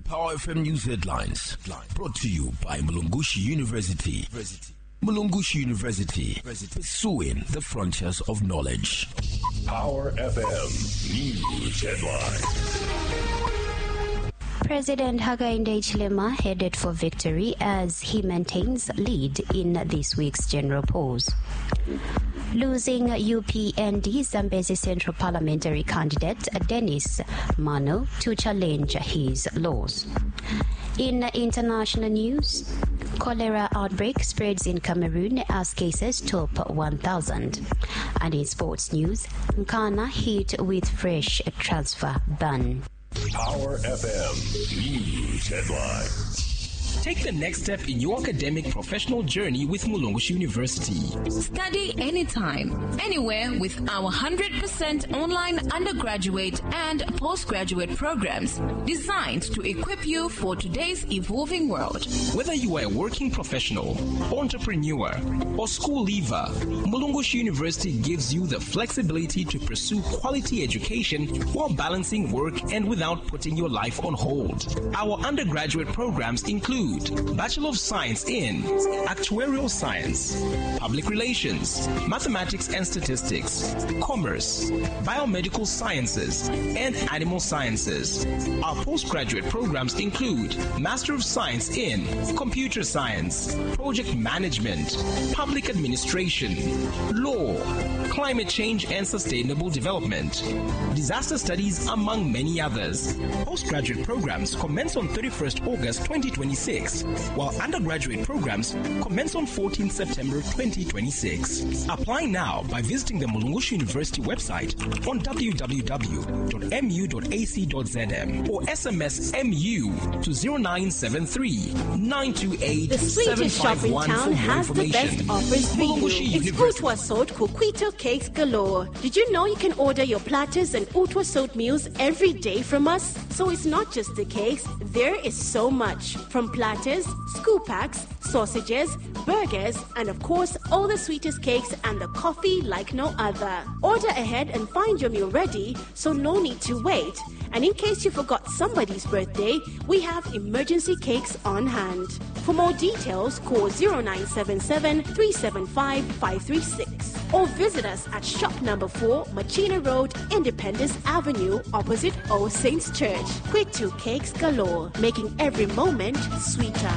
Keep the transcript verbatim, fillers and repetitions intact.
Power F M News Headlines, brought to you by Mulungushi University. Mulungushi University, pursuing the frontiers of knowledge. Power F M News Headlines. President Hakainde Hichilema headed for victory as he maintains lead in this week's general polls. Losing U P N D Zambezi Central Parliamentary candidate Dennis Mano to challenge his loss. In international news, cholera outbreak spreads in Cameroon as cases top one thousand. And in sports news, Nkana hit with fresh transfer ban. Power F M News Headlines. Take the next step in your academic professional journey with Mulungushi University. Study anytime, anywhere with our one hundred percent online undergraduate and postgraduate programs designed to equip you for today's evolving world. Whether you are a working professional, entrepreneur, or school leaver, Mulungushi University gives you the flexibility to pursue quality education while balancing work and without putting your life on hold. Our undergraduate programs include Bachelor of Science in Actuarial Science, Public Relations, Mathematics and Statistics, Commerce, Biomedical Sciences, and Animal Sciences. Our postgraduate programs include Master of Science in Computer Science, Project Management, Public Administration, Law, Climate Change and Sustainable Development, Disaster Studies, among many others. Postgraduate programs commence on thirty-first August twenty twenty-six. While undergraduate programs commence on fourteenth September twenty twenty-six. Apply now by visiting the Mulungushi University website on w w w dot m u dot a c dot z m or S M S M U to zero nine seven three, nine two eight, seven five one for more has the best offers for you. It's Utwa Salt Coquito Cakes galore. Did you know you can order your platters and Utwa Salt meals every day from us? So it's not just the cakes, there is so much. From platters, scoop packs, sausages, burgers, and of course all the sweetest cakes and the coffee like no other. Order ahead and find your meal ready, so no need to wait. And in case you forgot somebody's birthday, we have emergency cakes on hand. For more details, call zero nine seven seven, three seven five, five three six or visit us at shop number four, Machina Road, Independence Avenue, opposite All Saints Church. Quick two cakes galore, making every moment sweeter.